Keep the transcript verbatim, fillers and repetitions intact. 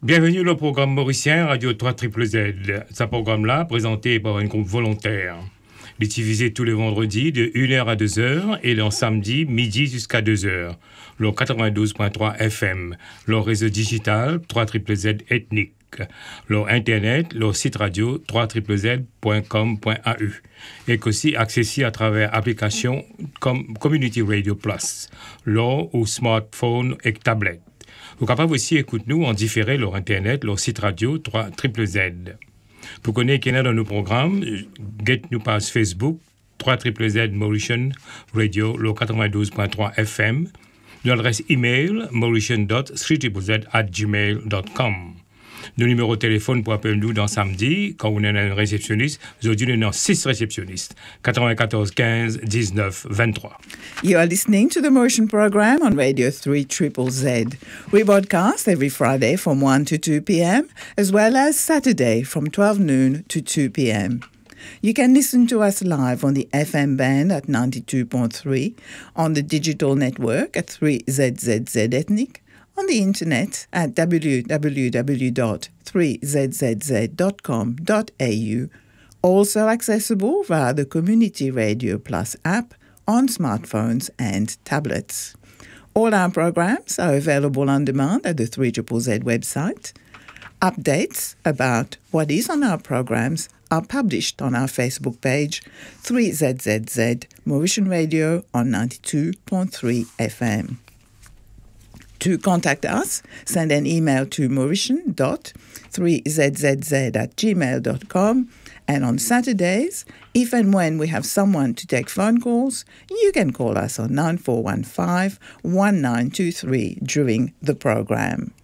Bienvenue au programme mauricien Radio trois Z Z. Ce programme-là, présenté par un groupe volontaire. Il est diffusé tous les vendredis de une heure à deux heures et le samedi, midi jusqu'à deux heures. Le quatre-vingt-douze point trois F M, le réseau digital trois Z Z ethnique. Leur internet, leur site radio trois Z Z point com point A U et aussi accessible à travers applications comme Community Radio Plus, leur ou smartphone et tablette. Vous pouvez aussi écouter nous en différé leur internet, leur site radio trois Z Z. Pour connaître qui est dans nos programmes, get nous page Facebook trois Z Z Mauritian Radio, le quatre-vingt-douze point trois F M, notre adresse email mauritian dot three z z at gmail dot com. Nos numéros de téléphone pour appeler nous dans samedi, quand on est un réceptionniste, aujourd'hui on est six réceptionnistes, quatre-vingt-quatorze quinze dix-neuf vingt-trois. You are listening to the Mauritian program on Radio three Z Z. We broadcast every Friday from one to two p.m. as well as Saturday from twelve noon to two p.m. You can listen to us live on the F M band at ninety-two point three, on the digital network at three Z Z Z Ethnic, on the internet at w w w dot three z z z dot com dot a u, also accessible via the Community Radio Plus app on smartphones and tablets. All our programs are available on demand at the three Z Z website. Updates about what is on our programs are published on our Facebook page, three Z Z Z Mauritian Radio on ninety-two point three F M. To contact us, send an email to mauritian dot three z z z at gmail dot com, and on Saturdays, if and when we have someone to take phone calls, you can call us on nine four one five one nine two three during the program.